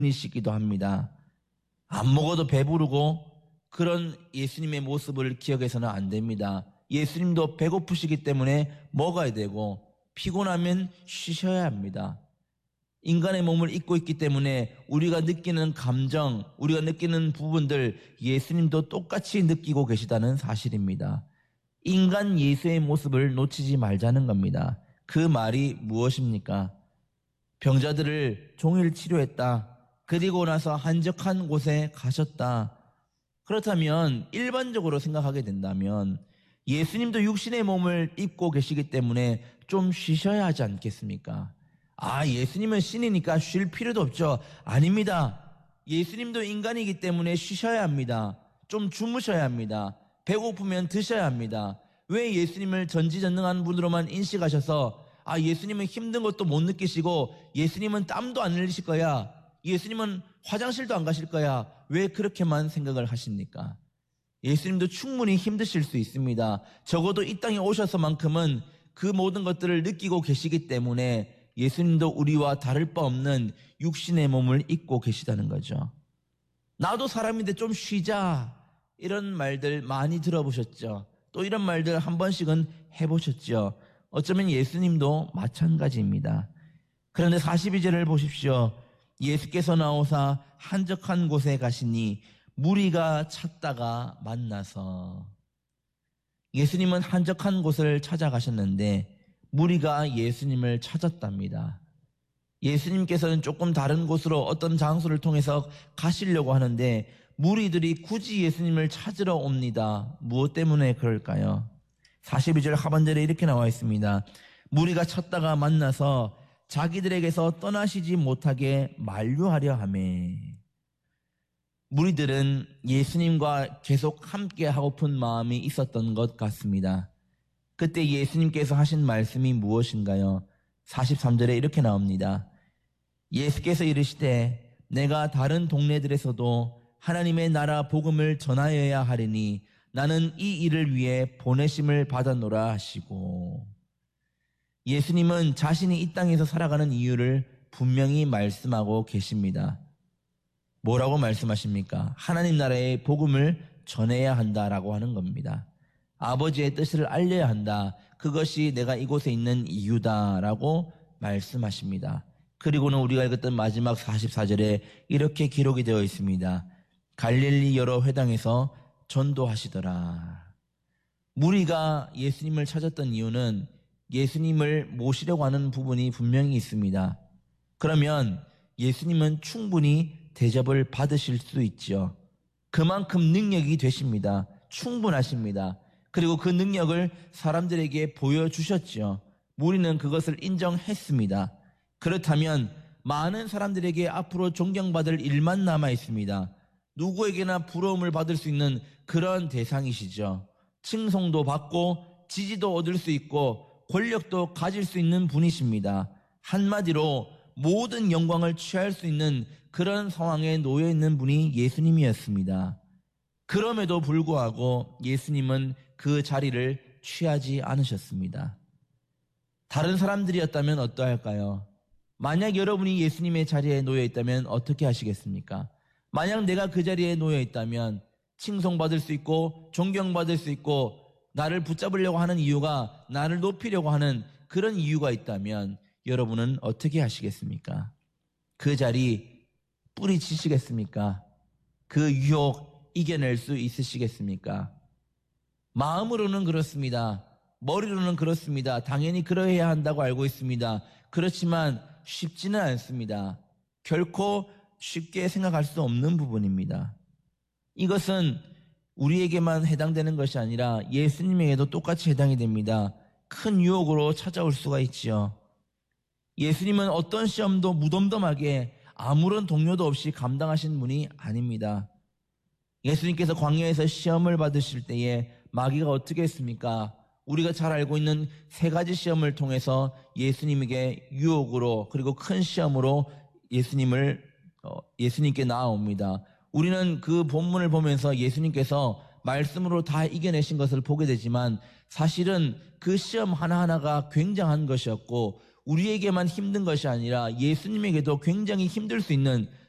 이시기도 합니다. 안 먹어도 배부르고 그런 예수님의 모습을 기억해서는 안 됩니다. 예수님도 배고프시기 때문에 먹어야 되고 피곤하면 쉬셔야 합니다. 인간의 몸을 입고 있기 때문에 우리가 느끼는 감정, 우리가 느끼는 부분들 예수님도 똑같이 느끼고 계시다는 사실입니다. 인간 예수의 모습을 놓치지 말자는 겁니다. 그 말이 무엇입니까? 병자들을 종일 치료했다. 그리고 나서 한적한 곳에 가셨다. 그렇다면 일반적으로 생각하게 된다면 예수님도 육신의 몸을 입고 계시기 때문에 좀 쉬셔야 하지 않겠습니까? 예수님은 신이니까 쉴 필요도 없죠. 아닙니다. 예수님도 인간이기 때문에 쉬셔야 합니다. 좀 주무셔야 합니다. 배고프면 드셔야 합니다. 왜 예수님을 전지전능한 분으로만 인식하셔서 예수님은 힘든 것도 못 느끼시고 예수님은 땀도 안 흘리실 거야. 예수님은 화장실도 안 가실 거야. 왜 그렇게만 생각을 하십니까? 예수님도 충분히 힘드실 수 있습니다. 적어도 이 땅에 오셔서만큼은 그 모든 것들을 느끼고 계시기 때문에 예수님도 우리와 다를 바 없는 육신의 몸을 입고 계시다는 거죠. 나도 사람인데 좀 쉬자. 이런 말들 많이 들어보셨죠? 또 이런 말들 한 번씩은 해보셨죠? 어쩌면 예수님도 마찬가지입니다. 그런데 42절을 보십시오. 예수께서 나오사 한적한 곳에 가시니 무리가 찾다가 만나서. 예수님은 한적한 곳을 찾아가셨는데 무리가 예수님을 찾았답니다. 예수님께서는 조금 다른 곳으로 어떤 장소를 통해서 가시려고 하는데 무리들이 굳이 예수님을 찾으러 옵니다. 무엇 때문에 그럴까요? 42절 하반절에 이렇게 나와 있습니다. 무리가 찾다가 만나서 자기들에게서 떠나시지 못하게 만류하려 하매. 무리들은 예수님과 계속 함께 하고픈 마음이 있었던 것 같습니다. 그때 예수님께서 하신 말씀이 무엇인가요? 43절에 이렇게 나옵니다. 예수께서 이르시되 내가 다른 동네들에서도 하나님의 나라 복음을 전하여야 하리니 나는 이 일을 위해 보내심을 받았노라 하시고. 예수님은 자신이 이 땅에서 살아가는 이유를 분명히 말씀하고 계십니다. 뭐라고 말씀하십니까? 하나님 나라의 복음을 전해야 한다라고 하는 겁니다. 아버지의 뜻을 알려야 한다. 그것이 내가 이곳에 있는 이유다라고 말씀하십니다. 그리고는 우리가 읽었던 마지막 44절에 이렇게 기록이 되어 있습니다. 갈릴리 여러 회당에서 전도하시더라. 무리가 예수님을 찾았던 이유는 예수님을 모시려고 하는 부분이 분명히 있습니다. 그러면 예수님은 충분히 대접을 받으실 수 있죠. 그만큼 능력이 되십니다. 충분하십니다. 그리고 그 능력을 사람들에게 보여주셨죠. 무리는 그것을 인정했습니다. 그렇다면 많은 사람들에게 앞으로 존경받을 일만 남아 있습니다. 누구에게나 부러움을 받을 수 있는 그런 대상이시죠. 칭송도 받고 지지도 얻을 수 있고 권력도 가질 수 있는 분이십니다. 한마디로 모든 영광을 취할 수 있는 그런 상황에 놓여 있는 분이 예수님이었습니다. 그럼에도 불구하고 예수님은 그 자리를 취하지 않으셨습니다. 다른 사람들이었다면 어떠할까요? 만약 여러분이 예수님의 자리에 놓여 있다면 어떻게 하시겠습니까? 만약 내가 그 자리에 놓여 있다면 칭송받을 수 있고 존경받을 수 있고 나를 붙잡으려고 하는 이유가 나를 높이려고 하는 그런 이유가 있다면 여러분은 어떻게 하시겠습니까? 그 자리 뿌리치시겠습니까? 그 유혹 이겨낼 수 있으시겠습니까? 마음으로는 그렇습니다. 머리로는 그렇습니다. 당연히 그러해야 한다고 알고 있습니다. 그렇지만 쉽지는 않습니다. 결코 쉽게 생각할 수 없는 부분입니다. 이것은 우리에게만 해당되는 것이 아니라 예수님에게도 똑같이 해당이 됩니다. 큰 유혹으로 찾아올 수가 있지요. 예수님은 어떤 시험도 무덤덤하게 아무런 동료도 없이 감당하신 분이 아닙니다. 예수님께서 광야에서 시험을 받으실 때에 마귀가 어떻게 했습니까? 우리가 잘 알고 있는 세 가지 시험을 통해서 예수님에게 유혹으로 그리고 큰 시험으로 예수님께 나아옵니다. 우리는 그 본문을 보면서 예수님께서 말씀으로 다 이겨내신 것을 보게 되지만 사실은 그 시험 하나하나가 굉장한 것이었고 우리에게만 힘든 것이 아니라 예수님에게도 굉장히 힘들 수 있는